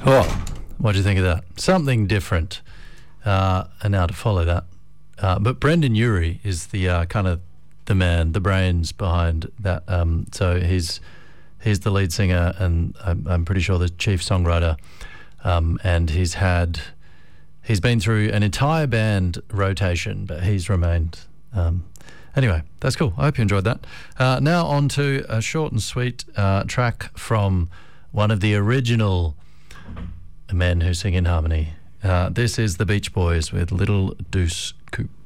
Oh, what do you think of that? Something different. And now to follow that. But Brendan Urie is the kind of the man, the brains behind that. So he's the lead singer, and I'm pretty sure the chief songwriter. And he's been through an entire band rotation, but he's remained. Anyway, that's cool. I hope you enjoyed that. Now on to a short and sweet track from one of the original men who sing in harmony. This is the Beach Boys with Little Deuce Coupe.